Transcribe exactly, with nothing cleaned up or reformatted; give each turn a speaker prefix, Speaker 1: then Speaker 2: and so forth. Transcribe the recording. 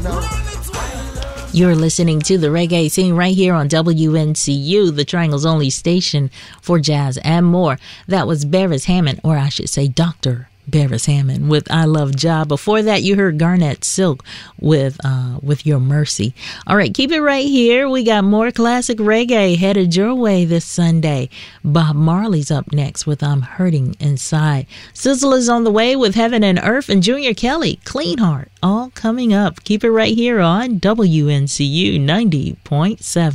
Speaker 1: You're listening to the Reggae Scene right here on W N C U, the Triangle's only station for jazz and more. That was Beres Hammond, or I should say Doctor Beres Hammond with I Love Ja. Before that, you heard Garnett Silk with uh, with Your Mercy. All right, keep it right here. We got more classic reggae headed your way this Sunday. Bob Marley's up next with I'm Hurting Inside. Sizzle is on the way with Heaven and Earth, and Junior Kelly, Clean Heart, all coming up. Keep it right here on W N C U ninety point seven.